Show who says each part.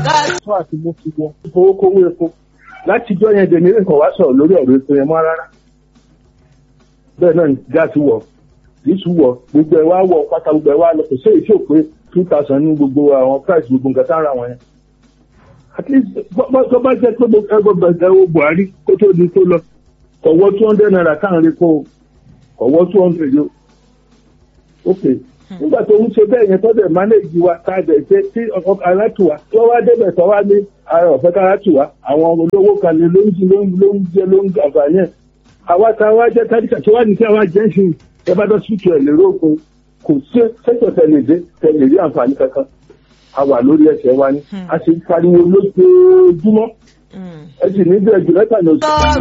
Speaker 1: fún àti mú fi wọn owó kówó epo láti jọ yẹn dèmí nǹkan wá sọ̀rọ̀ lórí ọ̀rọ̀ epo yẹn mọ́ rárá. Bẹ́ẹ̀ náà gáàsì wọ̀ dísù wọ̀ gbogbo ẹ̀ wá wọ̀ pátá gbogbo ẹ̀ wá lọ kò sí èyí tí ò pé 2000 ní gbogbo àwọn price gbogbo nǹkan tá ń ra wọn yẹn. At least tó bá jẹ́ pé ẹgbẹ́ Buhari kó tó di tó lọ kọ̀wọ́ 200 naira káàrin epo kọ̀wọ́ 200 yóò. Ok nígbà tó ń ṣe bẹ́ẹ̀ yẹn tó dẹ̀ manage wa tá a dẹ̀ ṣe tí alátùwà tó wá débẹ̀ tó wá ní ara ọ̀fẹ́ kárátùwà àwọn olówó kan ní ló ń jẹ àǹfààní ẹ̀. Àwa tá a wá jẹ́ tádìkà tó wá ní kí àwa jẹ́ ṣe ẹ bá dọ́ sùtù ẹ̀ lérò ogun kò sí sẹ́tọ̀ tẹ̀lé rí àǹfààní kankan. A wà lórí ẹsẹ̀ wa ni a sì pariwo lójoojúmọ́ ẹ sì ní bẹ́ẹ̀ jù lẹ́tà ní oṣù.